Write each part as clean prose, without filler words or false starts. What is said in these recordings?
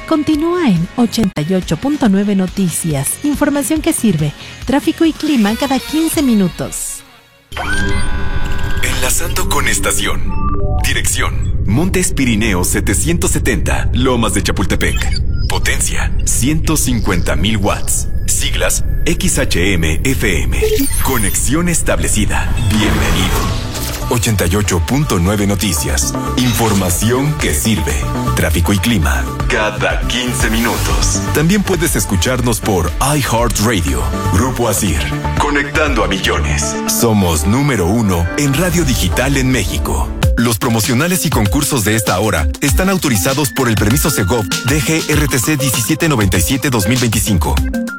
Continúa en 88.9 Noticias. Información que sirve. Tráfico y clima cada 15 minutos. Enlazando con estación. Dirección: Montes Pirineos 770, Lomas de Chapultepec. Potencia: 150,000 watts. Siglas: XHM-FM. Conexión establecida. Bienvenido. 88.9 Noticias. Información que sirve. Tráfico y clima cada 15 minutos. También puedes escucharnos por iHeartRadio. Grupo ASIR. Conectando a millones. Somos número 1 en radio digital en México. Los promocionales y concursos de esta hora están autorizados por el permiso Segov DGRTC 1797-2025.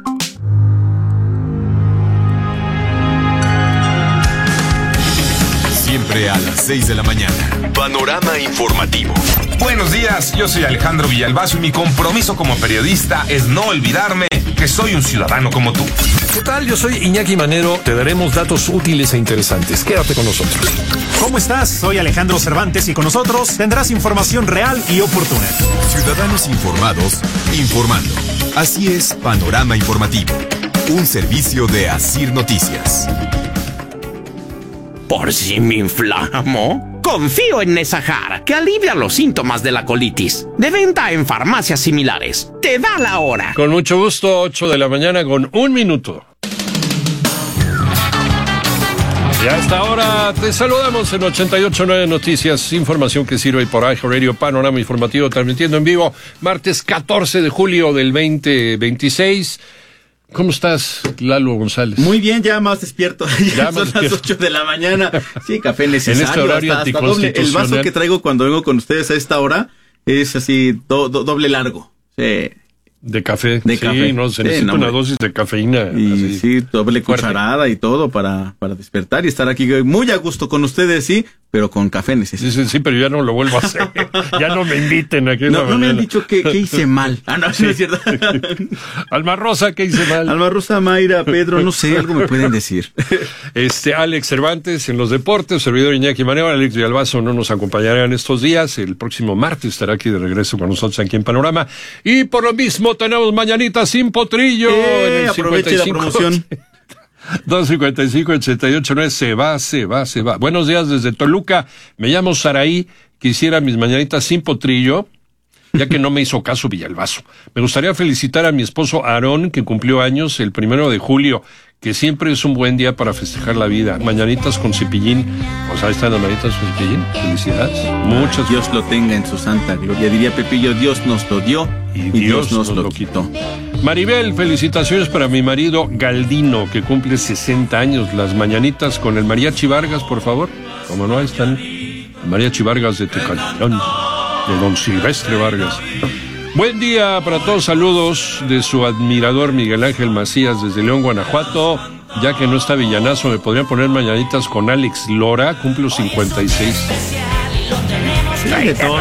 Siempre a las 6 de la mañana. Panorama informativo. Buenos días, yo soy Alejandro Villalbazo y mi compromiso como periodista es no olvidarme que soy un ciudadano como tú. ¿Qué tal? Yo soy Iñaki Manero. Te daremos datos útiles e interesantes. Quédate con nosotros. ¿Cómo estás? Soy Alejandro Cervantes y con nosotros tendrás información real y oportuna. Ciudadanos informados, informando. Así es Panorama Informativo. Un servicio de ASIR Noticias. ¿Por si me inflamo? Confío en Nesajar, que alivia los síntomas de la colitis. De venta en farmacias similares. Te da la hora. Con mucho gusto, 8 de la mañana con 1 minuto. Y a esta hora te saludamos en 88.9 Noticias, información que sirve por iHeartRadio, Panorama Informativo, transmitiendo en vivo, martes 14 de julio del 2026. ¿Cómo estás, Lalo González? Muy bien, ya más despierto. Ya son las 8 de la mañana. Sí, café necesario. En este horario hasta doble. El vaso que traigo cuando vengo con ustedes a esta hora es así, doble largo. Sí. De café. De café. No, se necesita una dosis de cafeína. Y así, sí, doble fuerte. cucharada y todo para despertar y estar aquí muy a gusto con ustedes, sí, pero con café necesario. Sí, pero ya no lo vuelvo a hacer. Ya no me inviten aquí. No me han dicho que hice mal. No, sí. No es cierto. Alma Rosa, ¿qué hice mal? Alma Rosa, Mayra, Pedro, no sé, algo me pueden decir. Alex Cervantes en los deportes, servidor Iñaki Manero. Alex Villalbazo no nos acompañará en estos días. El próximo martes estará aquí de regreso con nosotros aquí en Panorama. Y por lo mismo tenemos mañanitas sin potrillo. En el aproveche 55, la promoción. 255-88-9, se va. Buenos días desde Toluca. Me llamo Saraí. Quisiera mis mañanitas sin potrillo, ya que no me hizo caso Villalbazo. Me gustaría felicitar a mi esposo Aarón, que cumplió años el 1 de julio, que siempre es un buen día para festejar la vida. Mañanitas con cepillín. Pues ahí están las mañanitas con cepillín. Felicidades. Muchas. Dios lo tenga en su santa gloria. Diría Pepillo, Dios nos lo dio y Dios nos lo quitó. Maribel, felicitaciones para mi marido Galdino, que cumple 60 años. Las mañanitas con el Mariachi Vargas, por favor. Como no, ahí están. Mariachi Vargas de Tecalitlán, de don Silvestre Vargas. Buen día para todos, saludos de su admirador Miguel Ángel Macías desde León, Guanajuato. Ya que no está Villanazo, me podrían poner mañanitas con Alex Lora, cumple 56. Sí, de todo.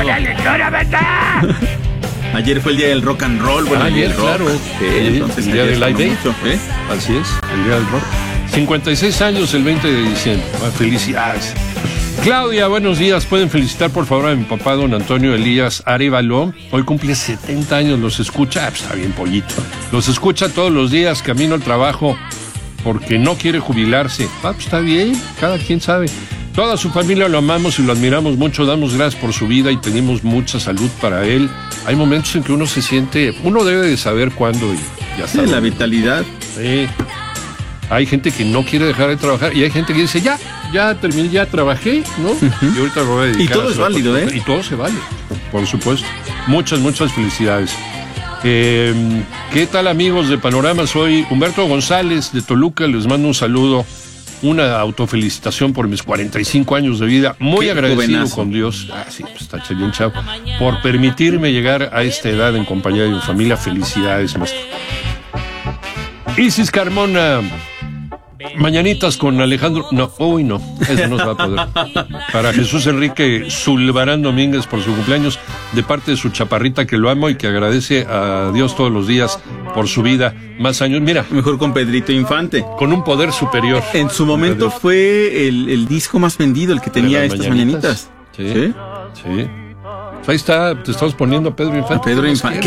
Ayer fue el día del rock and roll, bueno, ayer, claro. Entonces, el día del Live Day. Mucho, Así es, el día del rock. 56 años el 20 de diciembre. Felicidades. Claudia, buenos días. Pueden felicitar por favor a mi papá, don Antonio Elías Arevalo. Hoy cumple 70 años, los escucha. Pues está bien, pollito. Los escucha todos los días, camino al trabajo, porque no quiere jubilarse. Pues está bien, cada quien sabe. Toda su familia lo amamos y lo admiramos mucho. Damos gracias por su vida y pedimos mucha salud para él. Hay momentos en que uno se siente, uno debe de saber cuándo y ya está. Sí, la vitalidad. Sí. Hay gente que no quiere dejar de trabajar y hay gente que dice, ya terminé, ya trabajé, ¿no? Y ahorita lo voy a dedicar. Y todo es válido, ¿eh? Y todo se vale, por supuesto. Muchas felicidades. ¿Qué tal, amigos de Panorama? Soy Humberto González de Toluca, les mando un saludo, una autofelicitación por mis 45 años de vida, muy agradecido jovenazo con Dios, sí, pues está bien chavo, por permitirme llegar a esta edad en compañía de mi familia. Felicidades, maestro. Isis Carmona, mañanitas con Alejandro. No, eso no se va a poder. Para Jesús Enrique Zulbarán Domínguez por su cumpleaños, de parte de su chaparrita que lo amo y que agradece a Dios todos los días por su vida. Más años, mira. Mejor con Pedrito Infante. Con un poder superior. En su momento fue el disco más vendido, el que tenía estas mañanitas. Sí. Ahí está, te estamos poniendo a Pedro Infante. Pedro Infante.